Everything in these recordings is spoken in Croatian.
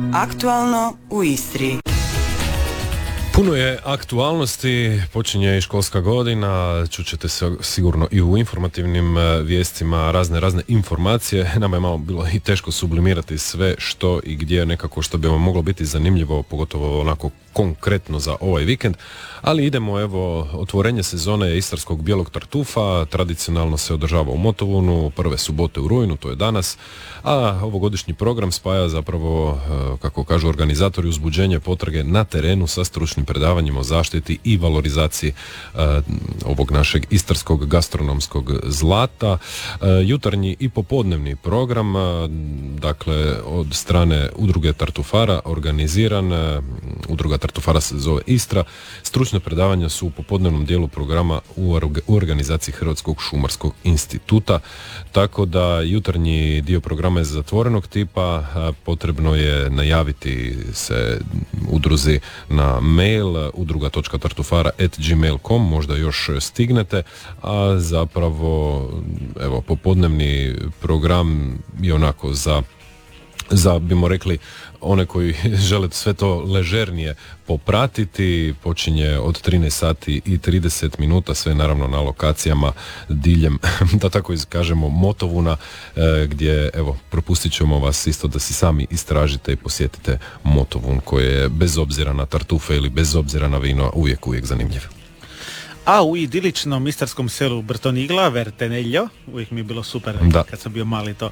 Aktualno u Istri. Puno je aktualnosti, počinje i školska godina, čućete se sigurno i u informativnim vijestima razne informacije. Nama je malo bilo i teško sublimirati sve što i gdje nekako što bi vam moglo biti zanimljivo, pogotovo onako konkretno za ovaj vikend, ali idemo, evo, otvorenje sezone istarskog bijelog tartufa tradicionalno se održava u Motovunu, prve subote u rujnu, to je danas, a ovogodišnji program spaja zapravo, kako kažu organizatori, uzbuđenje potrage na terenu sa stručnim predavanjima o zaštiti i valorizaciji ovog našeg istarskog gastronomskog zlata. Jutarnji i popodnevni program, dakle, od strane Udruge Tartufara organiziran, Udruga Tartufara se zove Istra. Stručne predavanja su u popodnevnom dijelu programa u organizaciji Hrvatskog šumarskog instituta, tako da jutarnji dio programa je zatvorenog tipa, potrebno je najaviti se udruzi na mail udruga.tartufara@gmail.com, možda još stignete, a zapravo, evo, popodnevni program je onako za bimo rekli one koji žele sve to ležernije popratiti, počinje od 13 sati i 30 minuta, sve naravno na lokacijama diljem, da tako kažemo, Motovuna, gdje, evo, propustit ćemo vas isto da si sami istražite i posjetite Motovun, koji je bez obzira na tartufe ili bez obzira na vino uvijek zanimljiv. A u idiličnom istarskom selu Brtonigla, Verteneljo, uvijek mi je bilo super kad sam bio mali to,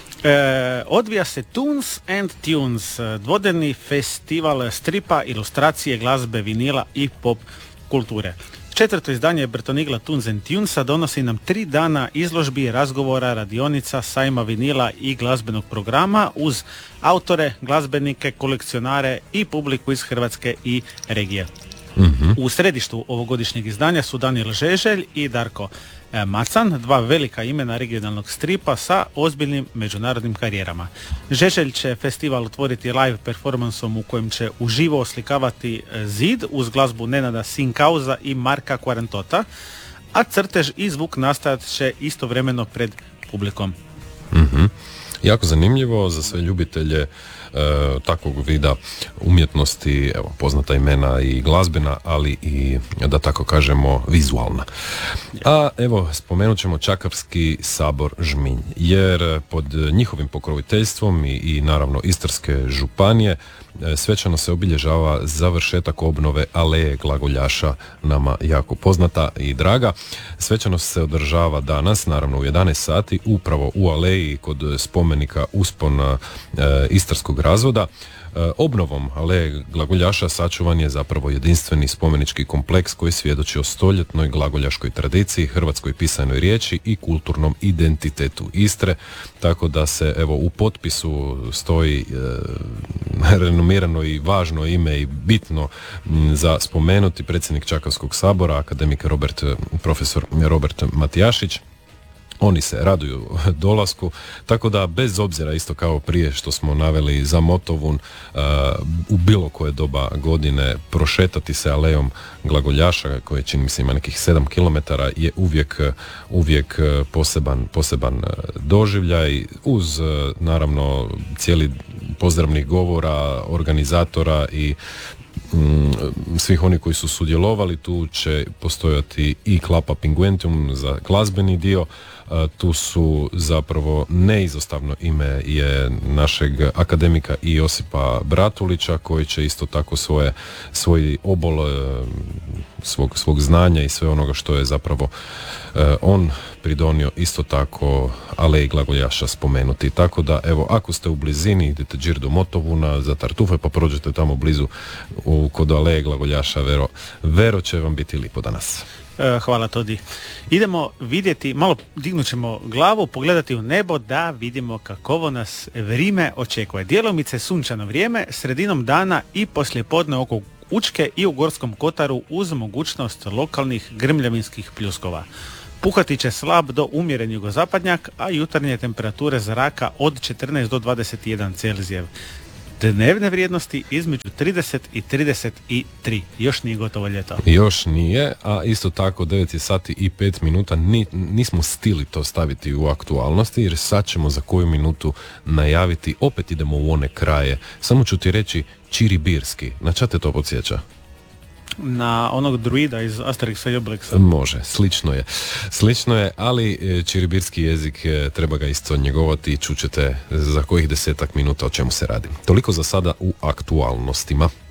odvija se Toons and Tunes, dvodnevni festival stripa, ilustracije, glazbe, vinila i pop kulture. Četvrto izdanje Brtonigla Toons and Tunesa donosi nam 3 dana izložbi, razgovora, radionica, sajma vinila i glazbenog programa uz autore, glazbenike, kolekcionare i publiku iz Hrvatske i regije. Mm-hmm. U središtu ovogodišnjeg izdanja su Danijel Žeželj i Darko Macan, 2 velika imena regionalnog stripa sa ozbiljnim međunarodnim karijerama. Žeželj će festival otvoriti live performansom u kojem će uživo oslikavati zid uz glazbu Nenada Sinkauza i Marka Quarantota, a crtež i zvuk nastajat će istovremeno pred publikom. Mm-hmm. Jako zanimljivo za sve ljubitelje takvog vida umjetnosti, evo, poznata imena i glazbena, ali i, da tako kažemo, vizualna. A evo, spomenut ćemo Čakavski sabor Žminj, jer pod njihovim pokroviteljstvom i naravno Istarske županije svečano se obilježava završetak obnove aleje glagoljaša, nama jako poznata i draga. Svečanost se održava danas, naravno u 11 sati, upravo u aleji kod spomenika uspon Istarskog razvoda. Obnovom aleje glagoljaša sačuvan je zapravo jedinstveni spomenički kompleks koji svjedoči o stoljetnoj glagoljaškoj tradiciji, hrvatskoj pisanoj riječi i kulturnom identitetu Istre, tako da se, evo, u potpisu stoji renomirano i važno ime i bitno za spomenuti predsjednik Čakavskog sabora, akademik profesor Robert Matijašić. Oni se raduju dolasku, tako da bez obzira, isto kao prije što smo naveli za Motovun, u bilo koje doba godine prošetati se alejom glagoljaša, koje čini mi se ima nekih 7 km, je uvijek poseban doživljaj, uz naravno cijeli pozdravnih govora, organizatora i svih oni koji su sudjelovali. Tu će postojati i Klapa Pinguentium za glazbeni dio. Tu su zapravo neizostavno ime je našeg akademika i Josipa Bratulića, koji će isto tako svoj obol svog znanja i sve onoga što je zapravo on pridonio isto tako aleji glagoljaša spomenuti. Tako da, evo, ako ste u blizini, idete džir do Motovuna za tartufe, pa prođete tamo blizu kod aleje glagoljaša, vero će vam biti lipo danas. Hvala, Todi. Idemo vidjeti, malo dignut ćemo glavu, pogledati u nebo da vidimo kakovo nas vrijeme očekuje. Djelomice sunčano vrijeme, sredinom dana i poslijepodne oko Učke i u Gorskom kotaru uz mogućnost lokalnih grmljavinskih pljuskova. Puhati će slab do umjeren jugozapadnjak, a jutarnje temperature zraka od 14 do 21 Celzijev. dnevne vrijednosti između 30 i 33. Još nije gotovo ljeto. Još nije, a isto tako 9 je sati i 5 minuta, nismo stili to staviti u aktualnosti, jer sad ćemo za koju minutu najaviti, opet idemo u one kraje. Samo ću ti reći čiribirski. Na ča te to podsjeća? Na onog druida iz Asterixa i Obelixa. Može, slično je, ali čiribirski jezik treba ga isto njegovati i čućete za kojih 10 minuta o čemu se radi. Toliko za sada u aktualnostima.